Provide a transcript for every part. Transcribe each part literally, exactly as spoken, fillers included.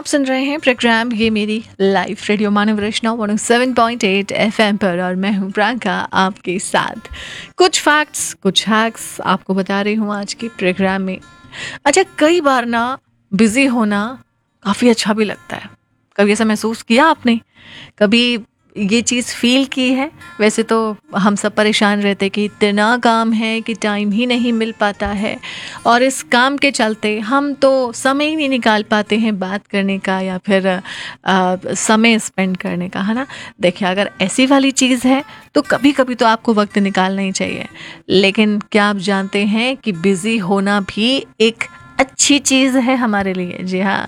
आप सुन रहे हैं प्रोग्राम ये मेरी लाइफ रेडियो मानव रचना one seven point eight FM पर और मैं हूं प्रियंका आपके साथ। कुछ फैक्ट्स, कुछ हैक्स आपको बता रही हूं आज के प्रोग्राम में। अच्छा, कई बार ना बिजी होना काफ़ी अच्छा भी लगता है। कभी ऐसा महसूस किया आपने? कभी ये चीज़ फील की है? वैसे तो हम सब परेशान रहते कि इतना काम है कि टाइम ही नहीं मिल पाता है, और इस काम के चलते हम तो समय ही नहीं निकाल पाते हैं बात करने का या फिर आ, समय स्पेंड करने का, है ना। देखिए, अगर ऐसी वाली चीज़ है तो कभी कभी तो आपको वक्त निकालना ही चाहिए। लेकिन क्या आप जानते हैं कि बिज़ी होना भी एक अच्छी चीज़ है हमारे लिए? जी हाँ,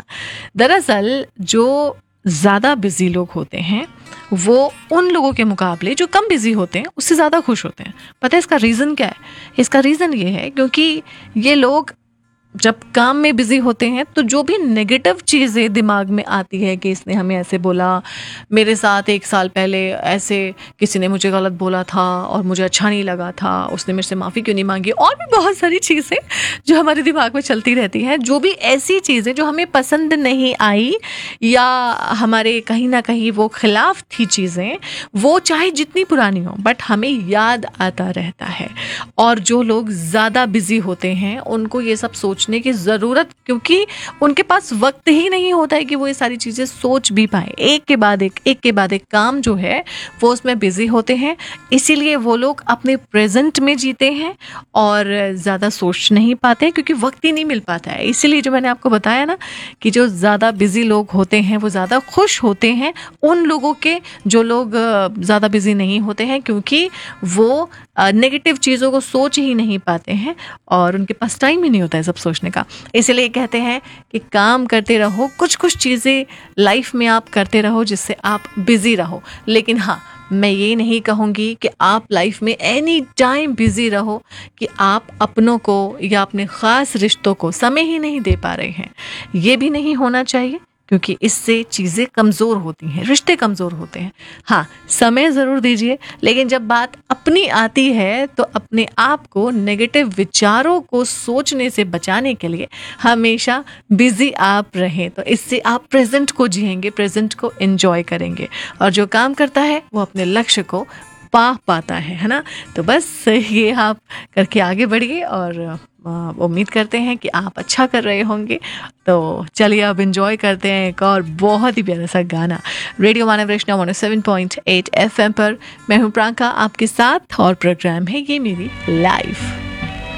दरअसल जो ज़्यादा बिज़ी लोग होते हैं वो उन लोगों के मुकाबले जो कम बिज़ी होते हैं उससे ज़्यादा खुश होते हैं। पता है इसका रीज़न क्या है? इसका रीज़न ये है क्योंकि ये लोग जब काम में बिज़ी होते हैं तो जो भी नेगेटिव चीज़ें दिमाग में आती है कि इसने हमें ऐसे बोला, मेरे साथ एक साल पहले ऐसे किसी ने मुझे गलत बोला था और मुझे अच्छा नहीं लगा था, उसने मेरे से माफ़ी क्यों नहीं मांगी, और भी बहुत सारी चीज़ें जो हमारे दिमाग में चलती रहती हैं। जो भी ऐसी चीज़ें जो हमें पसंद नहीं आई या हमारे कहीं ना कहीं वो खिलाफ थी चीज़ें, वो चाहे जितनी पुरानी हो बट हमें याद आता रहता है। और जो लोग ज़्यादा बिज़ी होते हैं उनको ये सब सोचने की ज़रूरत, क्योंकि उनके पास वक्त ही नहीं होता है कि वो ये सारी चीज़ें सोच भी पाए। एक के बाद एक एक के बाद एक काम जो है वो उसमें बिज़ी होते हैं, इसीलिए वो लोग अपने प्रेजेंट में जीते हैं और ज़्यादा सोच नहीं पाते क्योंकि वक्त ही नहीं मिल पाता है। इसीलिए जो मैंने आपको बताया ना कि जो ज़्यादा बिज़ी लोग होते हैं वो ज़्यादा खुश होते हैं उन लोगों के जो लोग ज़्यादा बिज़ी नहीं होते हैं, क्योंकि वो नेगेटिव चीज़ों को सोच ही नहीं पाते हैं और उनके पास टाइम ही नहीं होता है सब सोचने का। इसलिए कहते हैं कि काम करते रहो, कुछ कुछ चीज़ें लाइफ में आप करते रहो जिससे आप बिज़ी रहो। लेकिन हाँ, मैं ये नहीं कहूँगी कि आप लाइफ में एनी टाइम बिज़ी रहो कि आप अपनों को या अपने ख़ास रिश्तों को समय ही नहीं दे पा रहे हैं। ये भी नहीं होना चाहिए क्योंकि इससे चीज़ें कमज़ोर होती हैं, रिश्ते कमज़ोर होते हैं। हाँ, समय ज़रूर दीजिए, लेकिन जब बात अपनी आती है तो अपने आप को नेगेटिव विचारों को सोचने से बचाने के लिए हमेशा बिज़ी आप रहें। तो इससे आप प्रेजेंट को जिएंगे, प्रेजेंट को एंजॉय करेंगे, और जो काम करता है वो अपने लक्ष्य को पा पाता है है ना। तो बस ये आप करके आगे बढ़िए और उम्मीद करते हैं कि आप अच्छा कर रहे होंगे। तो चलिए अब एंजॉय करते हैं एक और बहुत ही प्यारा सा गाना रेडियो मानव रचना one seven point eight FM पर। मैं हूँ प्रियंका आपके साथ और प्रोग्राम है ये मेरी लाइफ।